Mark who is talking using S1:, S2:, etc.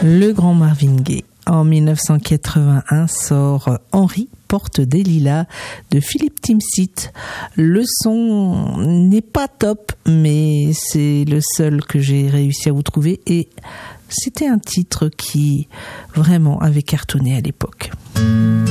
S1: Le grand Marvin Gaye. En 1981 sort Henri porte des lilas de Philippe Timsit. Le son n'est pas top, mais c'est le seul que j'ai réussi à vous trouver et c'était un titre qui vraiment avait cartonné à l'époque.